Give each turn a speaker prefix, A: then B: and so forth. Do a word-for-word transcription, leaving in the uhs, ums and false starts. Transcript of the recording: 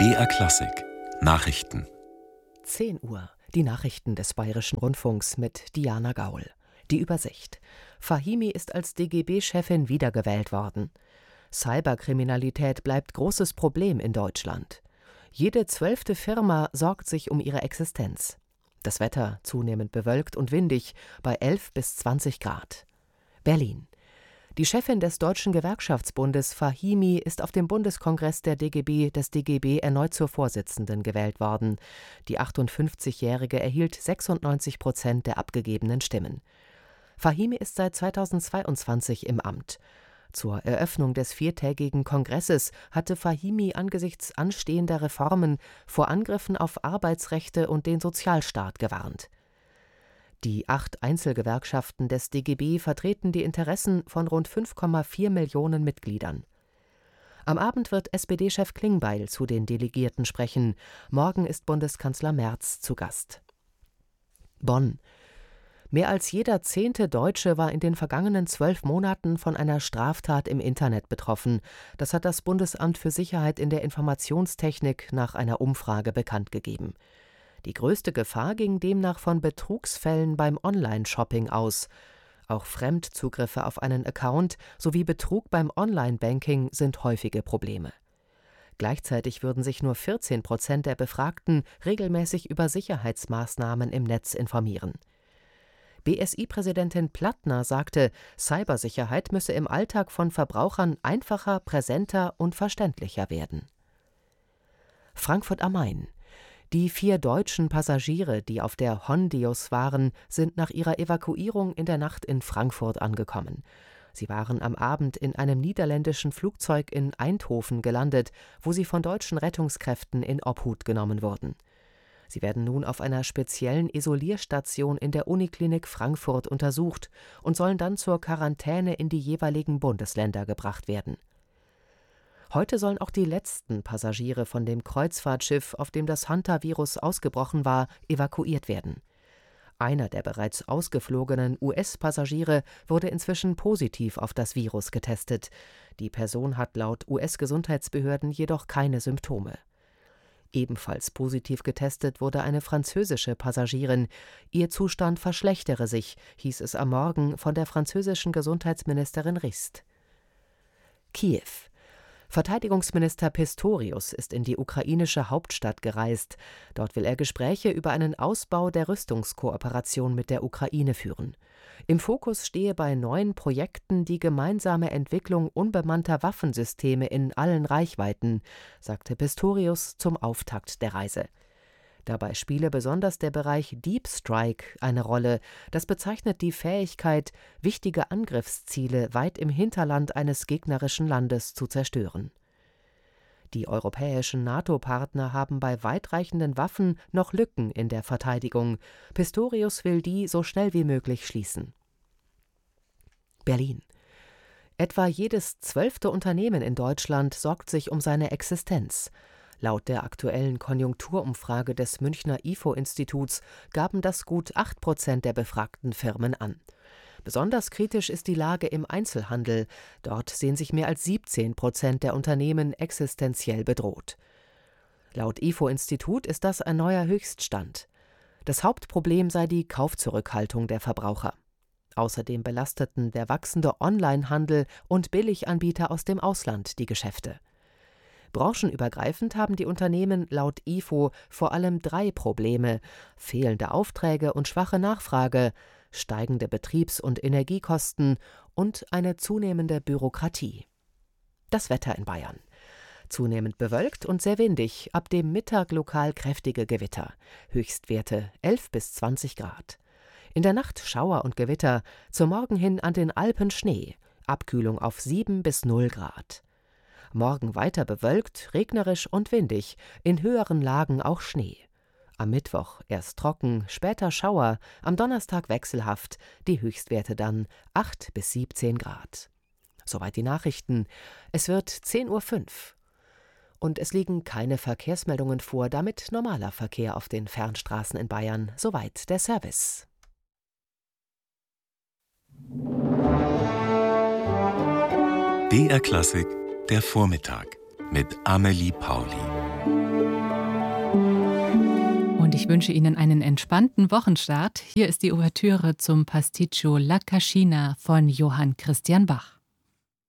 A: B R Klassik Nachrichten.
B: zehn Uhr. Die Nachrichten des Bayerischen Rundfunks mit Diana Gaul. Die Übersicht. Fahimi ist als D G B-Chefin wiedergewählt worden. Cyberkriminalität bleibt großes Problem in Deutschland. Jede zwölfte Firma sorgt sich um ihre Existenz. Das Wetter zunehmend bewölkt und windig bei elf bis zwanzig Grad. Berlin. Die Chefin des Deutschen Gewerkschaftsbundes Fahimi ist auf dem Bundeskongress der D G B des D G B erneut zur Vorsitzenden gewählt worden. Die achtundfünfzigjährige erhielt sechsundneunzig Prozent der abgegebenen Stimmen. Fahimi ist seit zweitausendzweiundzwanzig im Amt. Zur Eröffnung des viertägigen Kongresses hatte Fahimi angesichts anstehender Reformen vor Angriffen auf Arbeitsrechte und den Sozialstaat gewarnt. Die acht Einzelgewerkschaften des D G B vertreten die Interessen von rund fünf Komma vier Millionen Mitgliedern. Am Abend wird S P D-Chef Klingbeil zu den Delegierten sprechen. Morgen ist Bundeskanzler Merz zu Gast. Bonn. Mehr als jeder zehnte Deutsche war in den vergangenen zwölf Monaten von einer Straftat im Internet betroffen. Das hat das Bundesamt für Sicherheit in der Informationstechnik nach einer Umfrage bekannt gegeben. Die größte Gefahr ging demnach von Betrugsfällen beim Online-Shopping aus. Auch Fremdzugriffe auf einen Account sowie Betrug beim Online-Banking sind häufige Probleme. Gleichzeitig würden sich nur vierzehn Prozent der Befragten regelmäßig über Sicherheitsmaßnahmen im Netz informieren. B S I-Präsidentin Plattner sagte, Cybersicherheit müsse im Alltag von Verbrauchern einfacher, präsenter und verständlicher werden. Frankfurt am Main. Die vier deutschen Passagiere, die auf der Hondius waren, sind nach ihrer Evakuierung in der Nacht in Frankfurt angekommen. Sie waren am Abend in einem niederländischen Flugzeug in Eindhoven gelandet, wo sie von deutschen Rettungskräften in Obhut genommen wurden. Sie werden nun auf einer speziellen Isolierstation in der Uniklinik Frankfurt untersucht und sollen dann zur Quarantäne in die jeweiligen Bundesländer gebracht werden. Heute sollen auch die letzten Passagiere von dem Kreuzfahrtschiff, auf dem das Hantavirus ausgebrochen war, evakuiert werden. Einer der bereits ausgeflogenen U S-Passagiere wurde inzwischen positiv auf das Virus getestet. Die Person hat laut U S-Gesundheitsbehörden jedoch keine Symptome. Ebenfalls positiv getestet wurde eine französische Passagierin. Ihr Zustand verschlechtere sich, hieß es am Morgen von der französischen Gesundheitsministerin Rist. Kiew. Verteidigungsminister Pistorius ist in die ukrainische Hauptstadt gereist. Dort will er Gespräche über einen Ausbau der Rüstungskooperation mit der Ukraine führen. Im Fokus stehe bei neuen Projekten die gemeinsame Entwicklung unbemannter Waffensysteme in allen Reichweiten, sagte Pistorius zum Auftakt der Reise. Dabei spiele besonders der Bereich Deep Strike eine Rolle. Das bezeichnet die Fähigkeit, wichtige Angriffsziele weit im Hinterland eines gegnerischen Landes zu zerstören. Die europäischen NATO-Partner haben bei weitreichenden Waffen noch Lücken in der Verteidigung. Pistorius will die so schnell wie möglich schließen. Berlin. Etwa jedes zwölfte Unternehmen in Deutschland sorgt sich um seine Existenz. Laut der aktuellen Konjunkturumfrage des Münchner I F O-Instituts gaben das gut acht Prozent der befragten Firmen an. Besonders kritisch ist die Lage im Einzelhandel. Dort sehen sich mehr als siebzehn Prozent der Unternehmen existenziell bedroht. Laut I F O-Institut ist das ein neuer Höchststand. Das Hauptproblem sei die Kaufzurückhaltung der Verbraucher. Außerdem belasteten der wachsende Onlinehandel und Billiganbieter aus dem Ausland die Geschäfte. Branchenübergreifend haben die Unternehmen laut I F O vor allem drei Probleme: fehlende Aufträge und schwache Nachfrage, steigende Betriebs- und Energiekosten und eine zunehmende Bürokratie. Das Wetter in Bayern. Zunehmend bewölkt und sehr windig, ab dem Mittag lokal kräftige Gewitter. Höchstwerte elf bis zwanzig Grad. In der Nacht Schauer und Gewitter, zum Morgen hin an den Alpen Schnee, Abkühlung auf sieben bis null Grad. Morgen weiter bewölkt, regnerisch und windig, in höheren Lagen auch Schnee. Am Mittwoch erst trocken, später Schauer, am Donnerstag wechselhaft, die Höchstwerte dann acht bis siebzehn Grad. Soweit die Nachrichten. Es wird zehn Uhr fünf. Und es liegen keine Verkehrsmeldungen vor, damit normaler Verkehr auf den Fernstraßen in Bayern. Soweit der Service.
A: B R Klassik, der Vormittag mit Amelie Pauli.
C: Und ich wünsche Ihnen einen entspannten Wochenstart. Hier ist die Ouvertüre zum Pasticcio La Cascina von Johann Christian Bach.